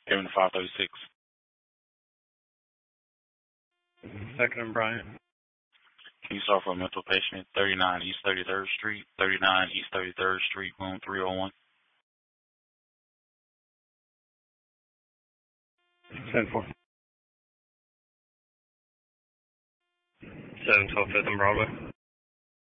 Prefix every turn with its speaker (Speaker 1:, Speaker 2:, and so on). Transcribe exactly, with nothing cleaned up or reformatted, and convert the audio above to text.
Speaker 1: Kevin to five thirty-six.
Speaker 2: Second and Bryant.
Speaker 1: Can you start for a mental patient, thirty-nine East thirty-third Street, thirty-nine East thirty-third Street, room three oh one?
Speaker 2: ten four. seven twelve Fifth and Broadway.